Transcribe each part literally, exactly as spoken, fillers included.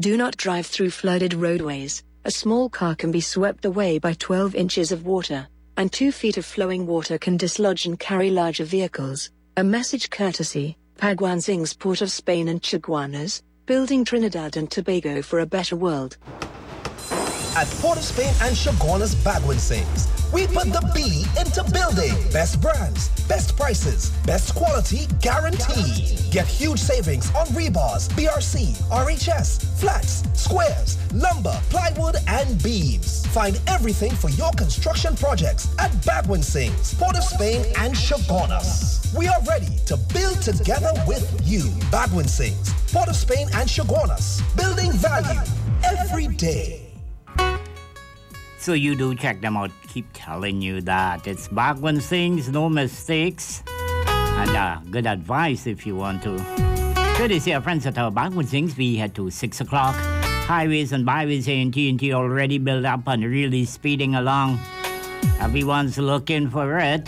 Do not drive through flooded roadways. A small car can be swept away by twelve inches of water, and two feet of flowing water can dislodge and carry larger vehicles. A message courtesy, Bhagwan Singh's Port of Spain and Chaguanas, building Trinidad and Tobago for a better world. At Port of Spain and Chaguanas Bhagwan Singh's, we put the B into building. Best brands, best prices, best quality guaranteed. Get huge savings on rebars, B R C, R H S, flats, squares, lumber, plywood, and beams. Find everything for your construction projects at Bhagwan Singh's, Port of Spain and Chaguanas. We are ready to build together with you. Bhagwan Singh's, Port of Spain and Chaguanas, building value every day. So you do check them out. Keep telling you that. It's Bhagwan Singh's, no mistakes. And uh, good advice if you want to. Good to see our friends at our Bhagwan Singh's. We head to six o'clock. Highways and byways here in T N T already built up and really speeding along. Everyone's looking for it.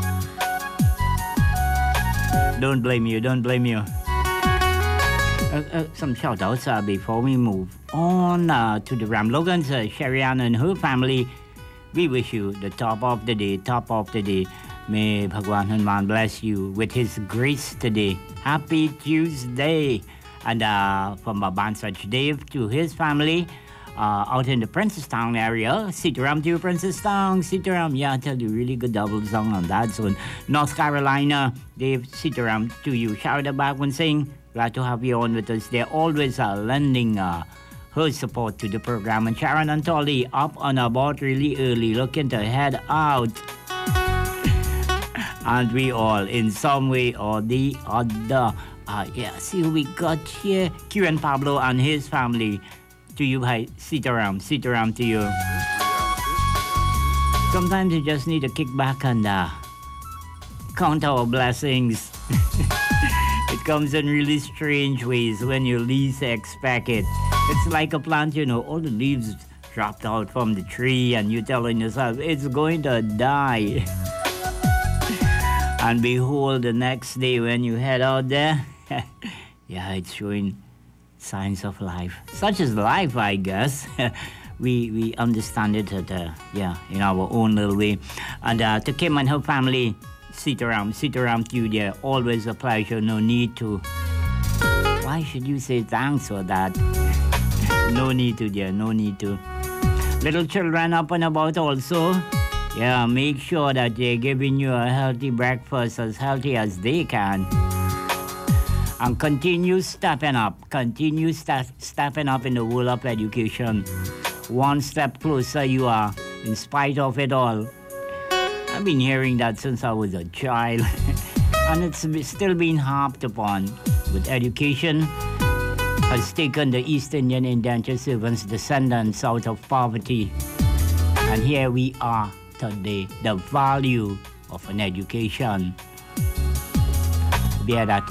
Don't blame you, don't blame you. Uh, uh, some shout-outs uh, before we move on uh, to the Ramlogans, uh, Sherry-Ann and her family. We wish you the top of the day, top of the day. May Bhagwan Hanuman bless you with his grace today. Happy Tuesday. And uh, from Bansach Dave to his family uh, out in the Princestown area. Sitaram to you, Princestown. Sitaram, yeah, I tell you, really good double song on that. So North Carolina, Dave, Sitaram to you. Shout out Bhagwan Singh. Glad to have you on with us. They're always uh, lending uh, her support to the program. And Sharon and Tolly up on a boat really early, looking to head out. And we all, in some way or the other. Uh, yeah, see who we got here. Q and Pablo and his family. To you, hi, Sitaram, Sitaram to you. Sometimes you just need to kick back and uh, count our blessings. It comes in really strange ways when you least expect it. It's like a plant, you know, all the leaves dropped out from the tree and you're telling yourself, it's going to die. And behold, the next day when you head out there, yeah, it's showing signs of life. Such is life, I guess. we we understand it, at, uh, yeah, in our own little way. And uh, to Kim and her family, Sitaram, Sitaram to you, dear. Always a pleasure, no need to. Why should you say thanks for that? No need to, dear, no need to. Little children up and about also. Yeah, make sure that they're giving you a healthy breakfast, as healthy as they can. And continue stepping up, continue sta- stepping up in the world of education. One step closer you are, in spite of it all. I've been hearing that since I was a child. And it's still being harped upon. With education has taken the East Indian indentured servants' descendants out of poverty. And here we are today, the value of an education. Bear that